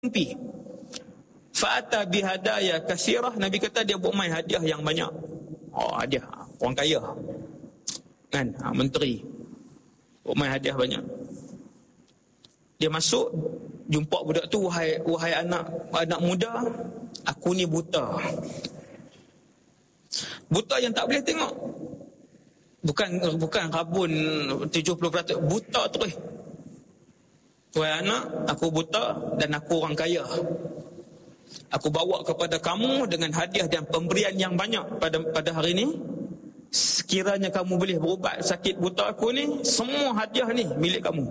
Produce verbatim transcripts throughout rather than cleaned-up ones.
mimpi. Fa'ata bihadaya kathirah, Nabi kata dia buat main hadiah yang banyak. Oh, hadiah orang kaya kan, ha, menteri buat main hadiah banyak. Dia masuk jumpa budak tu, wahai wahai anak anak muda, aku ni buta. Buta yang tak boleh tengok. Bukan bukan rabun tujuh puluh peratus, buta terus. Wahai anak, aku buta dan aku orang kaya. Aku bawa kepada kamu dengan hadiah dan pemberian yang banyak pada pada hari ini. Sekiranya kamu boleh berubat sakit buta aku ni, semua hadiah ni milik kamu.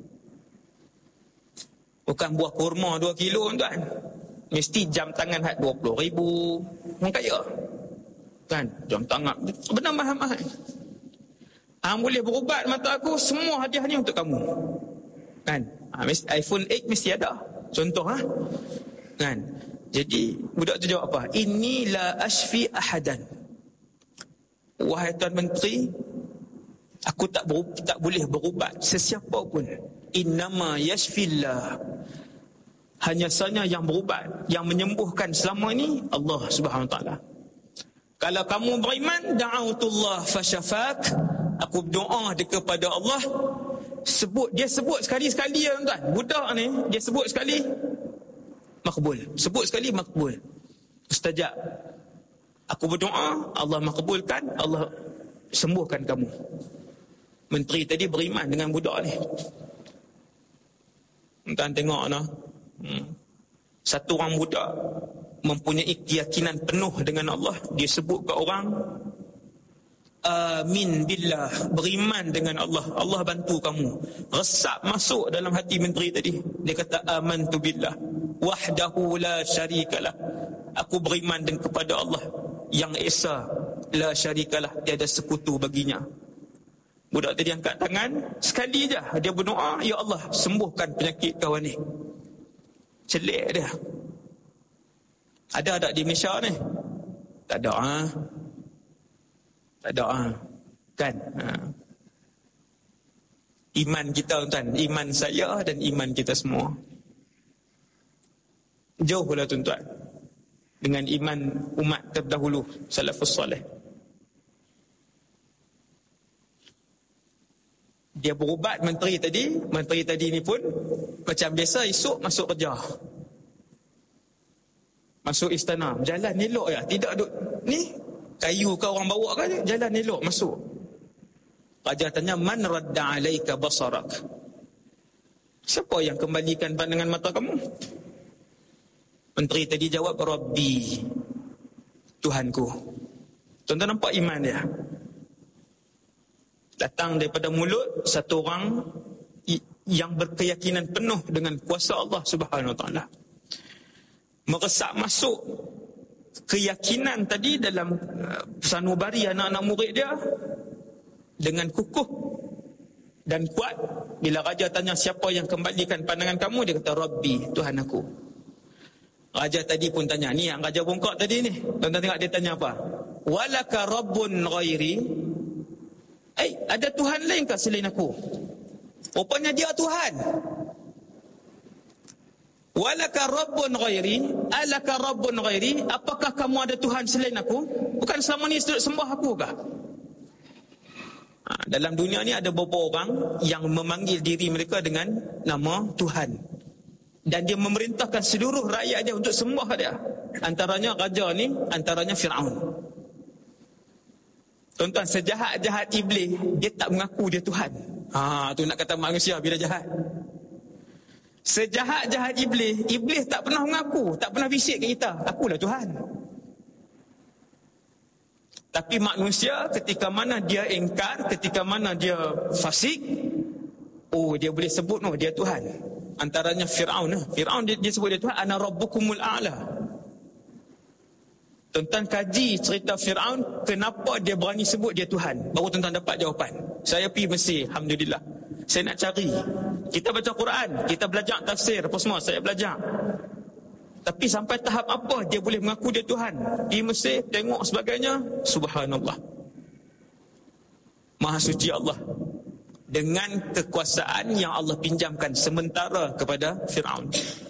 Bukan buah kurma dua kilo tuan. Mesti jam tangan hat dua puluh ribu. Orang kaya. Kan? Jam tangan. Benar mahal-mahal. Hang boleh berubat mata aku, semua hadiah ni untuk kamu. Kan? Ha, iPhone eight mesti ada. Contoh ha. Kan? Jadi budak tu jawab apa? Inni la ashfi ahadan. Wahai Tuan Menteri, aku tak ber, tak boleh berubat sesiapa pun. Innama yashfillah. Hanya saja yang berubat, yang menyembuhkan selama ini Allah Subhanahu Wa Taala. Kalau kamu beriman, da'autullah fasyafak. Aku berdoa kepada Allah. Sebut, dia sebut sekali-sekali ya tuan. Budak ni dia sebut sekali makbul. Sebut sekali makbul. Mustajab. Aku berdoa, Allah makbulkan, Allah sembuhkan kamu. Menteri tadi beriman dengan budak ni. Tuan tengok nah. Hmm. Satu orang budak mempunyai keyakinan penuh dengan Allah, dia sebut ke orang amin billah, beriman dengan Allah, Allah bantu kamu. Resap masuk dalam hati menteri tadi. Dia kata amantu billah wahdahu la syarikalah. Aku beriman dengan kepada Allah yang esa, la syarikalah, tiada sekutu baginya. Budak tadi angkat tangan, sekali je dia berdoa, ya Allah sembuhkan penyakit kawan ni. Celik dia. Ada tak di Malaysia ni? Tak ada ha? Tak ada ha? Kan? Ha. Iman kita tuan, iman saya dan iman kita semua jauh pula tuan-tuan dengan iman umat terdahulu salafus soleh. Dia berubat menteri tadi, menteri tadi ni pun macam biasa esok masuk kerja. Masuk istana, jalan elok ya, tidak duk ni kayu kau orang bawa kan, jalan elok masuk. Raja tanya, man radda alaika basarak? Siapa yang kembalikan pandangan mata kamu? Menteri tadi jawab, Rabbi, Tuhanku. Tuan-tuan nampak iman dia? Datang daripada mulut satu orang yang berkeyakinan penuh dengan kuasa Allah Subhanahu Wa Taala. Meresap masuk keyakinan tadi dalam uh, sanubari anak-anak murid dia dengan kukuh dan kuat. Bila raja tanya siapa yang kembalikan pandangan kamu, dia kata Rabbi, Tuhan aku. Raja tadi pun tanya, ni yang raja bongkok tadi ni, tuan-tuan tengok dia tanya apa? Walaka rabbun ghairi? Eh, ada Tuhan lain ke selain aku? Rupanya dia Tuhan. Walaka rabbun ghairi? Alaka rabbun ghairi? Apakah kamu ada Tuhan selain aku? Bukan selama ni sembah aku kah? Ha, dalam dunia ni ada beberapa orang yang memanggil diri mereka dengan nama Tuhan. Dan dia memerintahkan seluruh rakyat dia untuk sembah dia. Antaranya raja ni, antaranya Fir'aun. Tuan-tuan, sejahat-jahat iblis, dia tak mengaku dia Tuhan. Ha, tu nak kata manusia bila jahat. Sejahat-jahat iblis, iblis tak pernah mengaku, tak pernah bisik ke kita, akulah Tuhan. Tapi manusia ketika mana dia ingkar, ketika mana dia fasik, oh dia boleh sebut no dia Tuhan. Antaranya Fir'aun. Fir'aun dia, dia sebut dia Tuhan, ana rabbukumul a'la. Tuan-tuan kaji cerita Fir'aun, kenapa dia berani sebut dia Tuhan? Baru tuan-tuan dapat jawapan. Saya pergi Mesir, alhamdulillah. Saya nak cari. Kita baca Quran, kita belajar tafsir, apa semua saya belajar. Tapi sampai tahap apa dia boleh mengaku dia Tuhan? Di Mesir, tengok sebagainya, subhanallah. Maha suci Allah. Dengan kekuasaan yang Allah pinjamkan sementara kepada Fir'aun.